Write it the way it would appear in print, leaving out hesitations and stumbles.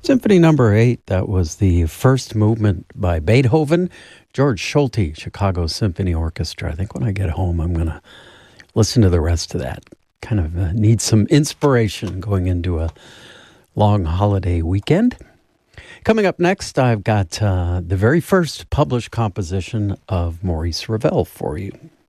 Symphony number 8, that was the first movement by Beethoven. George Solti, Chicago Symphony Orchestra. I think when I get home, I'm going to listen to the rest of that. Kind of need some inspiration going into a long holiday weekend. Coming up next, I've got the very first published composition of Maurice Ravel for you.